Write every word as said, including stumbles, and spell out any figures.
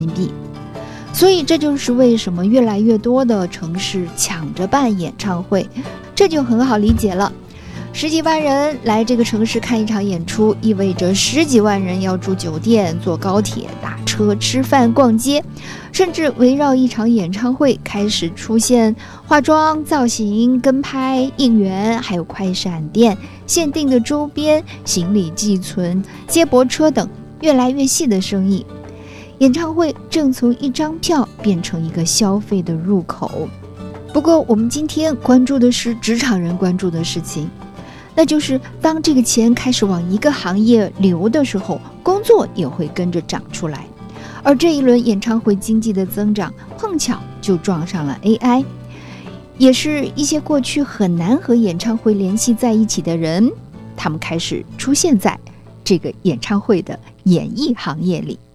币。所以这就是为什么越来越多的城市抢着办演唱会，这就很好理解了。十几万人来这个城市看一场演出，意味着十几万人要住酒店、坐高铁、打车、吃饭、逛街，甚至围绕一场演唱会开始出现化妆、造型、跟拍、应援，还有快闪店、限定的周边、行李寄存、接驳车等越来越细的生意。演唱会正从一张票变成一个消费的入口。不过我们今天关注的是职场人关注的事情，那就是当这个钱开始往一个行业流的时候，工作也会跟着长出来。而这一轮演唱会经济的增长碰巧就撞上了 A I， 也是一些过去很难和演唱会联系在一起的人，他们开始出现在这个演唱会的演艺行业里。